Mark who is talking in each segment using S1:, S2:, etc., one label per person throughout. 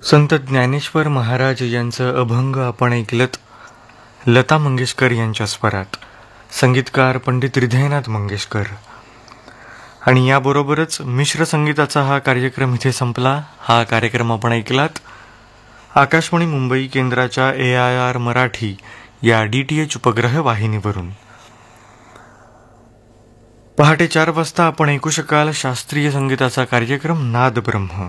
S1: संत ज्ञानेश्वर महाराज यांचं अभंग आपण ऐकलत लता मंगेशकर यांच्या स्वरात, संगीतकार पंडित हृदयनाथ मंगेशकर. आणि याबरोबरच मिश्र संगीताचा हा कार्यक्रम इथे संपला. हा कार्यक्रम आपण ऐकलात आकाशवाणी मुंबई केंद्राच्या AIR मराठी या DTH उपग्रह वाहिनीवरून. पहाटे 4 वाजता आपण ऐकू शकाल शास्त्रीय संगीताचा कार्यक्रम नाद ब्रह्म.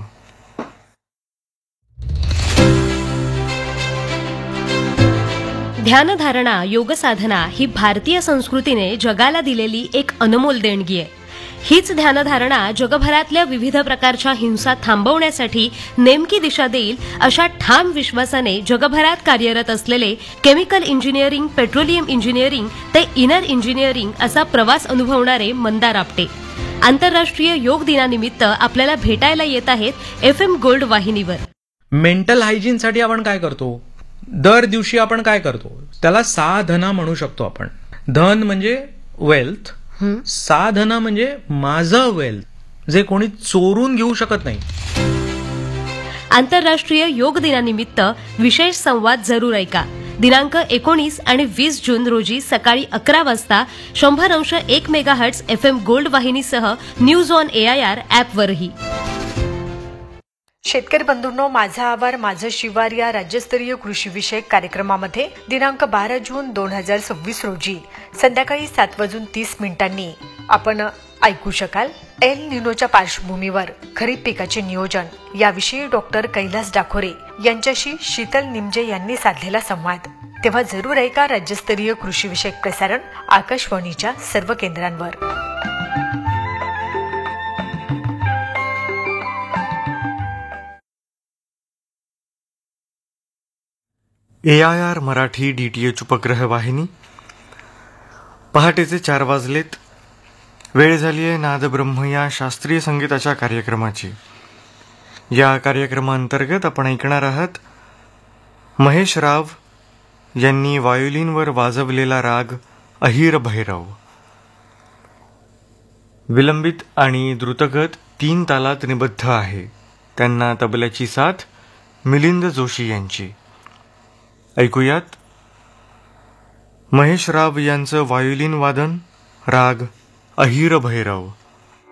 S2: ध्यानधारणा, योगसाधना ही भारतीय संस्कृतीने जगाला दिलेली एक अनमोल देणगी आहे. हीच ध्यानधारणा जगभरातल्या विविध प्रकारच्या हिंसा थांबवण्यासाठी नेमकी दिशा देईल अशा ठाम विश्वासाने जगभरात कार्यरत असलेले केमिकल इंजिनिअरिंग, पेट्रोलियम इंजिनिअरिंग ते इनर इंजिनिअरिंग असा प्रवास अनुभवणारे मंदार आपटे आंतरराष्ट्रीय योग दिनानिमित्त आपल्याला भेटायला येत आहेत FM गोल्ड वाहिनीवर.
S3: मेंटल हायजीनसाठी आपण काय करतो? दर दिवशी आपण काय करतो? त्याला साधना म्हणू शकतो आपण. धन म्हणजे वेल्थ, साधना म्हणजे माझं वेल्थ, जे कोणी चोरून घेऊ शकत नाही.
S2: आंतरराष्ट्रीय योग दिनानिमित्त विशेष संवाद जरूर ऐका. दिनांक 19 आणि 20 जून रोजी सकाळी 11 वाजता 100.1 megahertz FM gold वाहिनीसह news on AIR ॲपवरही.
S4: शेतकरी बंधूंनो, माझा आवार माझं शिवार या राज्यस्तरीय कृषी विषयक कार्यक्रमामध्ये दिनांक 12 जून 2026 रोजी संध्याकाळी 7:30 आपण ऐकू शकाल एल निनोच्या पार्श्वभूमीवर खरीप पिकाचे नियोजन याविषयी डॉक्टर कैलास डाखोरे यांच्याशी शीतल निमजे यांनी साधलेला संवाद. तेव्हा जरूर ऐका राज्यस्तरीय कृषी विषयक प्रसारण आकाशवाणीच्या सर्व केंद्रांवर.
S1: AIR मराठी DTH उपग्रह वाहिनी. पहाटेचे 4 वाजलेत. वेळ झाली आहे नादब्रह्म या शास्त्रीय संगीताच्या कार्यक्रमाची. या कार्यक्रमांतर्गत आपण ऐकणार आहात महेश राव यांनी वायोलिनवर वाजवलेला राग अहिर भैरव. विलंबित आणि द्रुतगत 3 तालात निबद्ध आहे. त्यांना तबल्याची साथ मिलिंद जोशी यांची. ऐकूयात महेश राव यांचं वायोलिन वादन, राग अहिर भैरव.